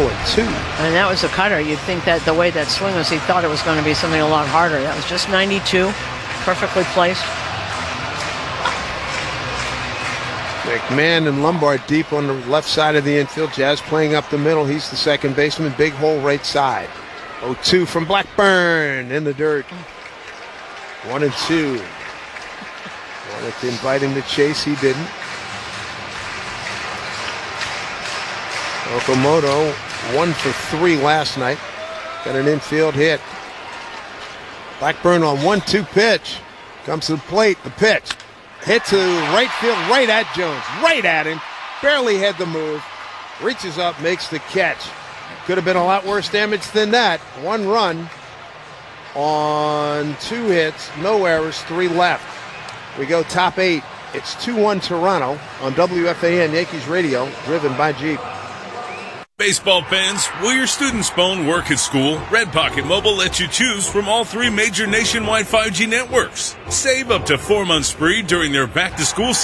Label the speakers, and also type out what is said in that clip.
Speaker 1: 0-2.
Speaker 2: And that was a cutter. You'd think that the way that swing was, he thought it was going to be something a lot harder. That was just 92, perfectly placed.
Speaker 1: McMahon and Lombard deep on the left side of the infield. Jazz playing up the middle. He's the second baseman. Big hole right side. 0-2 from Blackburn in the dirt. 1-2. Wanted to invite him to chase. He didn't. Okamoto 1 for 3 last night. Got an infield hit. Blackburn on 1-2 pitch. Comes to the plate. The pitch. Hit to right field, right at Jones. Right at him. Barely had the move. Reaches up, makes the catch. Could have been a lot worse damage than that. 1 run on 2 hits. No errors, 3 left. We go top 8. It's 2-1 Toronto on WFAN Yankees Radio, driven by Jeep.
Speaker 3: Baseball fans, will your student's phone work at school? Red Pocket Mobile lets you choose from all 3 major nationwide 5G networks. Save up to 4 months free during their back-to-school